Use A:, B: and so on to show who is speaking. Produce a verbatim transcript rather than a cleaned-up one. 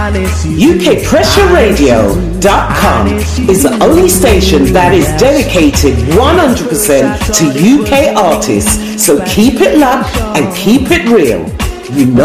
A: U K Pressure Radio dot com is the only station that is dedicated one hundred percent to U K artists, so keep it locked and keep it real. You know